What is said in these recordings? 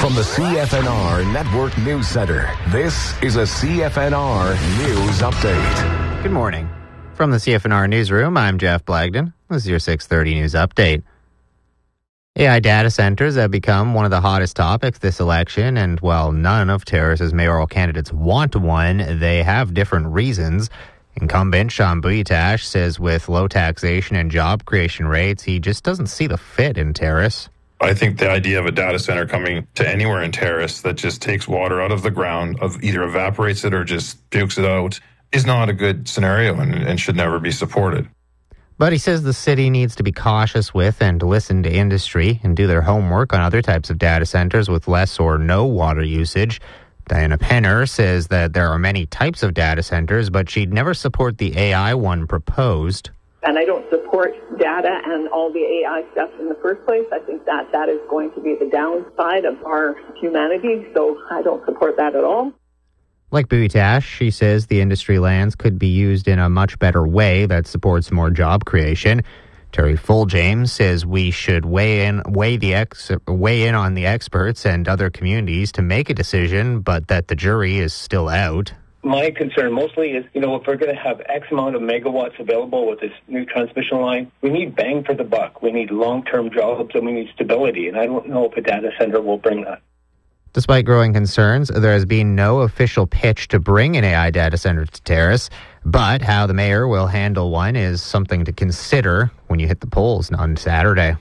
From the CFNR Network News Center, this is a CFNR News Update. Good morning. From the CFNR Newsroom, I'm Jeff Blagden. This is your 6:30 News Update. AI data centers have become one of the hottest topics this election, and while none of Terrace's mayoral candidates want one, they have different reasons. Incumbent Sean Buytash says with low taxation and job creation rates, he just doesn't see the fit in Terrace. I think the idea of a data center coming to anywhere in Terrace that just takes water out of the ground, either evaporates it or just pukes it out, is not a good scenario and should never be supported. But he says the city needs to be cautious with and listen to industry and do their homework on other types of data centers with less or no water usage. Diana Penner says that there are many types of data centers, but she'd never support the AI one proposed. And I don't support data and all the AI stuff in the first place. I think that is going to be the downside of our humanity, so I don't support that at all. Like Buytash, she says the industry lands could be used in a much better way that supports more job creation. Terry Fuljames says we should weigh in on the experts and other communities to make a decision, but that the jury is still out. My concern mostly is, if we're going to have X amount of megawatts available with this new transmission line, we need bang for the buck. We need long-term jobs and we need stability, and I don't know if a data center will bring that. Despite growing concerns, there has been no official pitch to bring an AI data center to Terrace, but how the mayor will handle one is something to consider when you hit the polls on Saturday.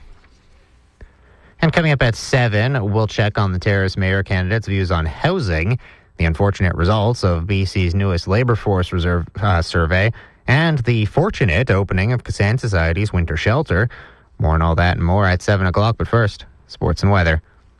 And coming up at 7, we'll check on the Terrace mayor candidate's views on housing, the unfortunate results of BC's newest labor force reserve survey, and the fortunate opening of Kasan Society's winter shelter. More on all that and more at 7 o'clock, but first, sports and weather.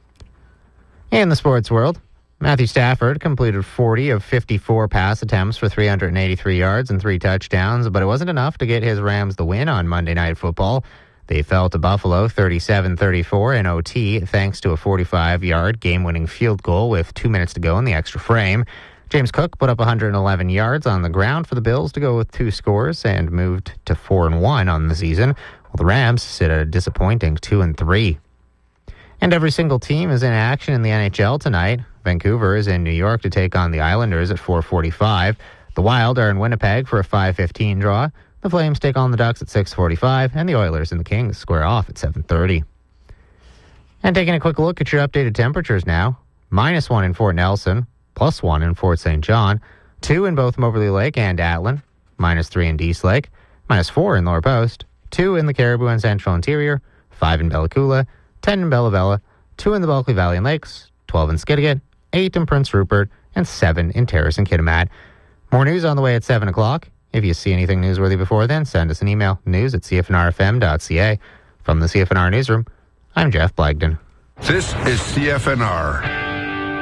In the sports world, Matthew Stafford completed 40 of 54 pass attempts for 383 yards and 3 touchdowns, but it wasn't enough to get his Rams the win on Monday Night Football. They fell to Buffalo 37-34 in OT thanks to a 45-yard game-winning field goal with 2 minutes to go in the extra frame. James Cook put up 111 yards on the ground for the Bills to go with 2 scores and moved to 4-1 on the season, while the Rams sit at a disappointing 2-3. And every single team is in action in the NHL tonight. Vancouver is in New York to take on the Islanders at 4:45. The Wild are in Winnipeg for a 5:15 draw. The Flames take on the Ducks at 6:45, and the Oilers and the Kings square off at 7:30. And taking a quick look at your updated temperatures now. -1 in Fort Nelson, +1 in Fort St. John, 2 in both Moberly Lake and Atlin, -3 in Dease Lake, -4 in Lower Post, 2 in the Caribou and Central Interior, 5 in Bella Coola, 10 in Bella Bella, 2 in the Bulkley Valley and Lakes, 12 in Skidegate, 8 in Prince Rupert, and 7 in Terrace and Kitimat. More news on the way at 7 o'clock. If you see anything newsworthy before then, send us an email, news@cfnrfm.ca. From the CFNR Newsroom, I'm Jeff Blagden. This is CFNR.